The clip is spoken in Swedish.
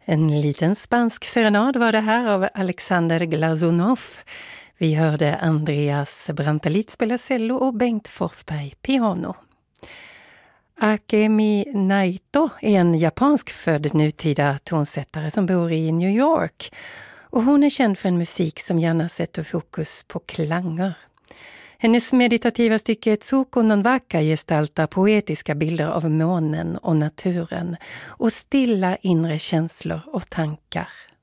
En liten spansk serenad var det här av Alexander Glazunov. Vi hörde Andreas Brantelit spela cello och Bengt Forsberg piano. Akemi Naito är en japansk född nutida tonsättare som bor i New York. Och hon är känd för en musik som gärna sätter fokus på klanger. Hennes meditativa stycke Tsuko non Waka gestaltar poetiska bilder av månen och naturen och stilla inre känslor och tankar.